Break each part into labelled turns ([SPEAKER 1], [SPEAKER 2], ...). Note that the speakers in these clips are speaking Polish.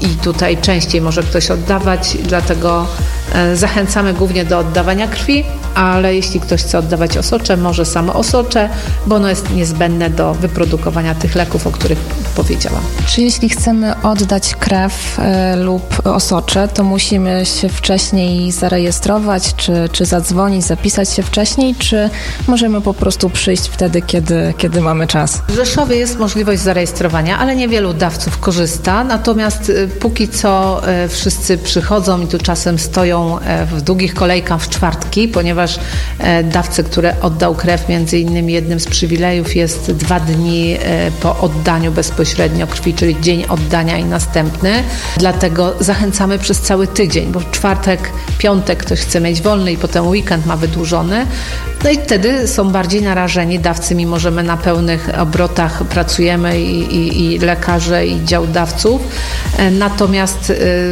[SPEAKER 1] i tutaj częściej może ktoś oddawać, dlatego zachęcamy głównie do oddawania krwi, ale jeśli ktoś chce oddawać osocze, może samo osocze, bo ono jest niezbędne do wyprodukowania tych leków, o których powiedziałam.
[SPEAKER 2] Czy jeśli chcemy oddać krew lub osocze, to musimy się wcześniej zarejestrować, czy zadzwonić, zapisać się wcześniej, czy możemy po prostu przyjść wtedy, kiedy mamy czas?
[SPEAKER 1] W Rzeszowie jest możliwość zarejestrowania, ale niewielu dawców korzysta, natomiast póki co wszyscy przychodzą i tu czasem stoją w długich kolejkach w czwartki, ponieważ dawcy, który oddał krew, między innymi jednym z przywilejów jest 2 dni po oddaniu bezpośrednio krwi, czyli dzień oddania i następny. Dlatego zachęcamy przez cały tydzień, bo w czwartek, piątek ktoś chce mieć wolny i potem weekend ma wydłużony. No i wtedy są bardziej narażeni dawcy, mimo że my na pełnych obrotach pracujemy i lekarze, i dział dawców. Natomiast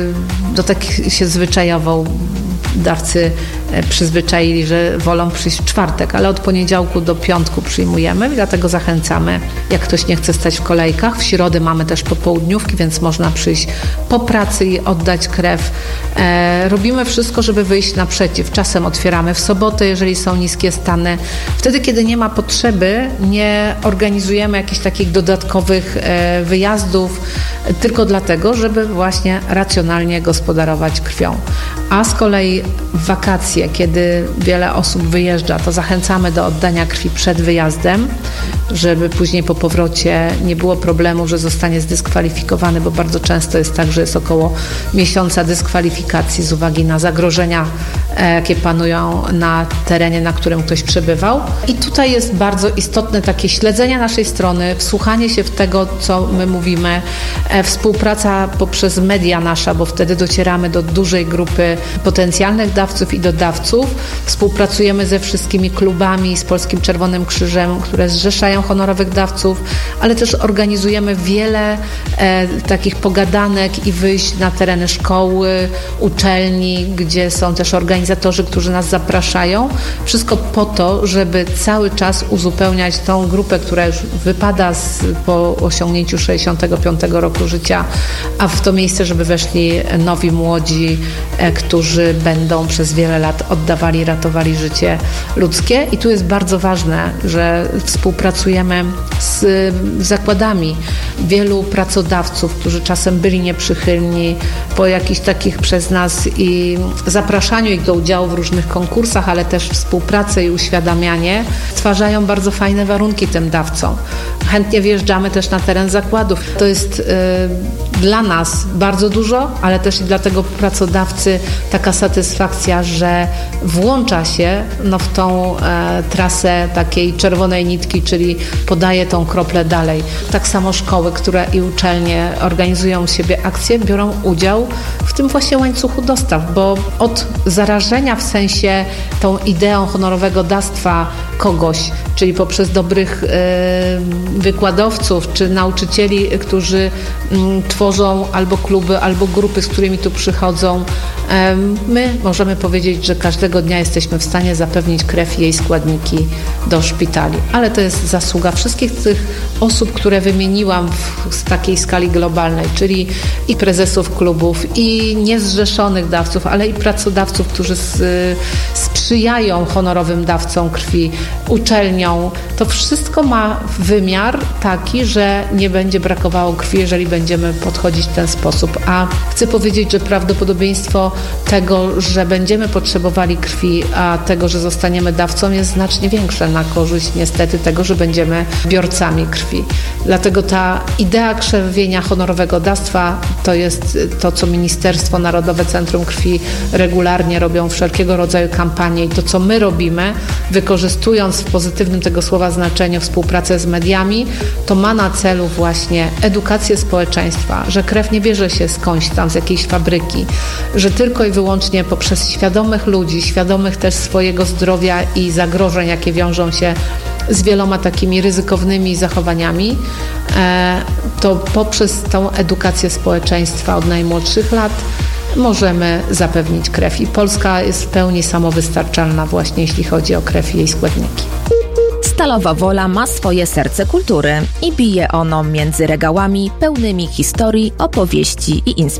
[SPEAKER 1] tak się zwyczajowo dawcy przyzwyczaili, że wolą przyjść w czwartek, ale od poniedziałku do piątku przyjmujemy, dlatego zachęcamy, jak ktoś nie chce stać w kolejkach. W środę mamy też popołudniówki, więc można przyjść po pracy i oddać krew. Robimy wszystko, żeby wyjść naprzeciw. Czasem otwieramy w sobotę, jeżeli są niskie stany. Wtedy, kiedy nie ma potrzeby, nie organizujemy jakichś takich dodatkowych wyjazdów, tylko dlatego, żeby właśnie racjonalnie gospodarować krwią. A z kolei w wakacje, kiedy wiele osób wyjeżdża, to zachęcamy do oddania krwi przed wyjazdem, żeby później po powrocie nie było problemu, że zostanie zdyskwalifikowany, bo bardzo często jest tak, że jest około miesiąca dyskwalifikacji z uwagi na zagrożenia, jakie panują na terenie, na którym ktoś przebywał. I tutaj jest bardzo istotne takie śledzenie naszej strony, wsłuchanie się w tego, co my mówimy, współpraca poprzez media nasza, bo wtedy docieramy do dużej grupy potencjalnych dawców i dodawców. Współpracujemy ze wszystkimi klubami, z Polskim Czerwonym Krzyżem, które zrzeszają honorowych dawców, ale też organizujemy wiele takich pogadanek i wyjść na tereny szkoły, uczelni, gdzie są też organizatorzy, którzy nas zapraszają. Wszystko po to, żeby cały czas uzupełniać tą grupę, która już wypada po osiągnięciu 65 roku życia, a w to miejsce, żeby weszli nowi, młodzi, którzy będą przez wiele lat oddawali, ratowali życie ludzkie. I tu jest bardzo ważne, że współpracujemy z zakładami. Wielu pracodawców, którzy czasem byli nieprzychylni po jakichś takich przez nas i zapraszaniu ich do udziału w różnych konkursach, ale też współpracę i uświadamianie, stwarzają bardzo fajne warunki tym dawcom. Chętnie wjeżdżamy też na teren zakładów. To jest dla nas bardzo dużo, ale też i dla tego pracodawcy taka satysfakcja, że włącza się w tą trasę takiej czerwonej nitki, czyli podaje tą kroplę dalej. Tak samo szkoły, które i uczelnie organizują siebie akcje, biorą udział w tym właśnie łańcuchu dostaw, bo od zarażenia w sensie tą ideą honorowego dawstwa kogoś, czyli poprzez dobrych wykładowców czy nauczycieli, którzy tworzą albo kluby, albo grupy, z którymi tu przychodzą, my możemy powiedzieć, że każdego dnia jesteśmy w stanie zapewnić krew i jej składniki do szpitali. Ale to jest zasługa wszystkich tych osób, które wymieniłam w takiej skali globalnej, czyli i prezesów klubów, i niezrzeszonych dawców, ale i pracodawców, którzy sprzyjają honorowym dawcom krwi, uczelniom. To wszystko ma wymiar taki, że nie będzie brakowało krwi, jeżeli będziemy podchodzić w ten sposób. A chcę powiedzieć, że prawdopodobieństwo tego, że będziemy potrzebowali krwi, a tego, że zostaniemy dawcą, jest znacznie większe na korzyść niestety tego, że będziemy biorcami krwi. Dlatego ta idea krzewienia honorowego dawstwa to jest to, co Ministerstwo Narodowe Centrum Krwi regularnie robią, wszelkiego rodzaju kampanie i to, co my robimy, wykorzystując w pozytywnym tego słowa znaczeniu współpracę z mediami, to ma na celu właśnie edukację społeczeństwa, że krew nie bierze się skądś tam, z jakiejś fabryki, że tylko i wyłącznie poprzez świadomych ludzi, świadomych też swojego zdrowia i zagrożeń, jakie wiążą się z wieloma takimi ryzykownymi zachowaniami, to poprzez tą edukację społeczeństwa od najmłodszych lat możemy zapewnić krew. I Polska jest w pełni samowystarczalna właśnie jeśli chodzi o krew i jej składniki.
[SPEAKER 3] Stalowa Wola ma swoje serce kultury i bije ono między regałami pełnymi historii, opowieści i inspiracji.